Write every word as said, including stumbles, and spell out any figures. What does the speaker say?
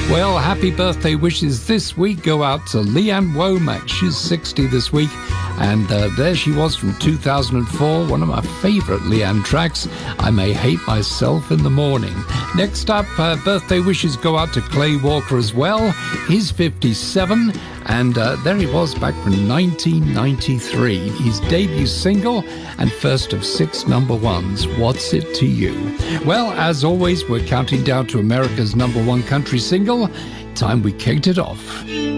Well, happy birthday wishes this week go out to Leanne Womack. She's sixty this week. And uh, there she was from two thousand four, one of my favorite Leanne tracks, I May Hate Myself in the Morning. Next up, uh, birthday wishes go out to Clay Walker as well. He's fifty-seven, and uh, there he was back from nineteen ninety-three. His debut single and first of six number ones, What's It to You? Well, as always, we're counting down to America's number one country single. Time we kicked it off.